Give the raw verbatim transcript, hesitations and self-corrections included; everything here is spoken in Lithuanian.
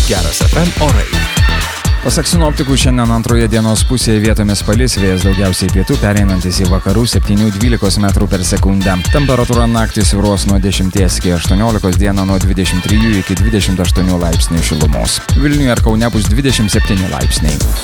Geras F M orai. Pasak sinoptikų, šiandien antroje dienos pusėje vietomis palis, vėjas daugiausiai pietų, pereinantis į vakarų septynių dvylikos metrų per sekundę. Temperatūra naktį svyruos nuo dešimties iki aštuoniolikos, dieną nuo dvidešimt trijų iki dvidešimt aštuonių laipsnių šilumos. Vilniuje ir Kaune bus dvidešimt septyni laipsniai.